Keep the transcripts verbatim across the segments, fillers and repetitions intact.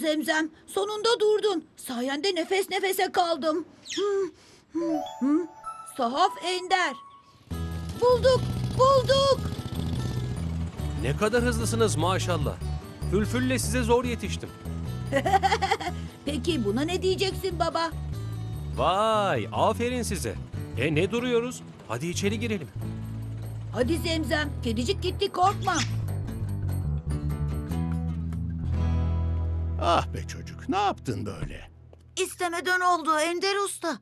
Zemzem, sonunda durdun. Sayende nefes nefese kaldım. Hı, hı, hı. Sahaf Ender. Bulduk, bulduk. Ne kadar hızlısınız maşallah. Fülfülle size zor yetiştim. Peki buna ne diyeceksin baba? Vay, aferin size. E ne duruyoruz? Hadi içeri girelim. Hadi Zemzem, kedicik gitti korkma. Ah be çocuk, ne yaptın böyle? İstemeden oldu Ender Usta.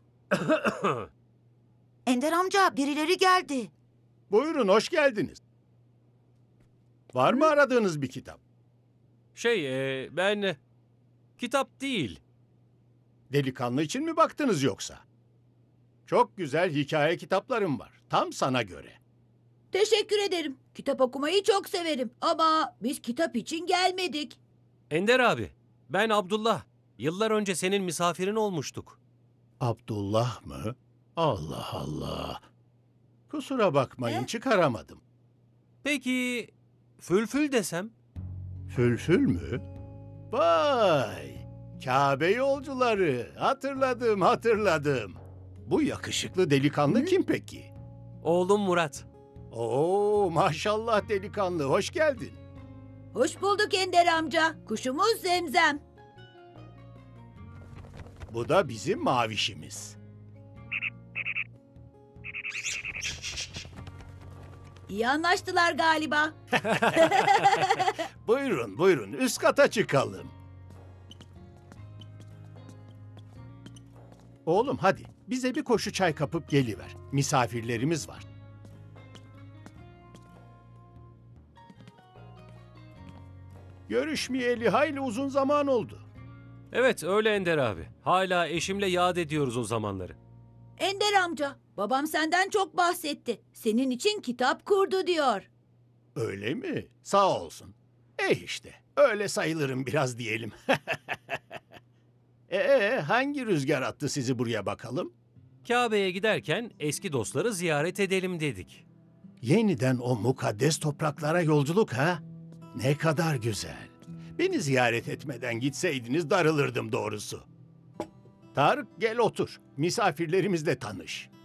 Ender amca birileri geldi. Buyurun, hoş geldiniz. Var mı aradığınız bir kitap? Şey, e, ben... Kitap değil. Delikanlı için mi baktınız yoksa? Çok güzel hikaye kitaplarım var. Tam sana göre. Teşekkür ederim. Kitap okumayı çok severim. Ama biz kitap için gelmedik. Ender abi, ben Abdullah. Yıllar önce senin misafirin olmuştuk. Abdullah mı? Allah Allah. Kusura bakmayın, Ne? çıkaramadım. Peki, Fülfül desem? Fülfül mü? Vay! Kabe yolcuları. Hatırladım, hatırladım. Bu yakışıklı delikanlı kim peki? Oğlum Murat. Oo, maşallah delikanlı, hoş geldin. Hoş bulduk Ender amca. Kuşumuz Zemzem. Bu da bizim mavişimiz. İyi anlaştılar galiba. Buyurun, buyurun, üst kata çıkalım. Oğlum hadi, bize bir koşu çay kapıp geliver. Misafirlerimiz var. Görüşmeyeli hayli uzun zaman oldu. Evet, öyle Ender abi. Hala eşimle yad ediyoruz o zamanları. Ender amca, babam senden çok bahsetti. Senin için kitap kurdu diyor. Öyle mi? Sağ olsun. E işte, öyle sayılırım biraz diyelim. Ee, hangi rüzgar attı sizi buraya bakalım? Kabe'ye giderken eski dostları ziyaret edelim dedik. Yeniden o mukaddes topraklara yolculuk ha? Ne kadar güzel. Beni ziyaret etmeden gitseydiniz darılırdım doğrusu. Tarık gel otur. Misafirlerimizle tanış.